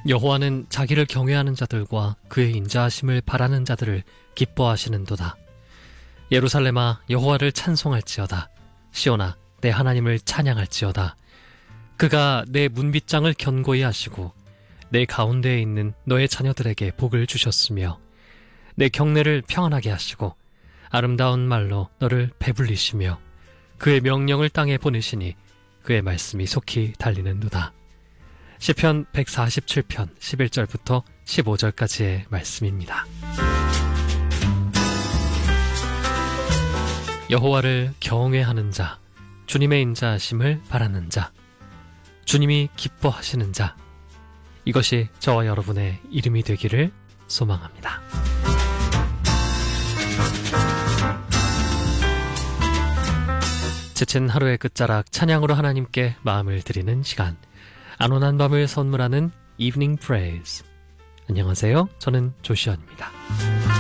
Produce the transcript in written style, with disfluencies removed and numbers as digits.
여호와는 자기를 경외하는 자들과 그의 인자하심을 바라는 자들을 기뻐하시는도다. 예루살렘아, 여호와를 찬송할지어다. 시온아, 내 하나님을 찬양할지어다. 그가 내 문빗장을 견고히 하시고 내 가운데에 있는 너의 자녀들에게 복을 주셨으며 내 경내를 평안하게 하시고 아름다운 말로 너를 배불리시며 그의 명령을 땅에 보내시니 그의 말씀이 속히 달리는도다. 시편 147편 11절부터 15절까지의 말씀입니다. 여호와를 경외하는 자, 주님의 인자하심을 바라는 자, 주님이 기뻐하시는 자, 이것이 저와 여러분의 이름이 되기를 소망합니다. 지친 하루의 끝자락 찬양으로 하나님께 마음을 드리는 시간, 안온한 밤을 선물하는 Evening Praise. 안녕하세요. 저는 조시언입니다.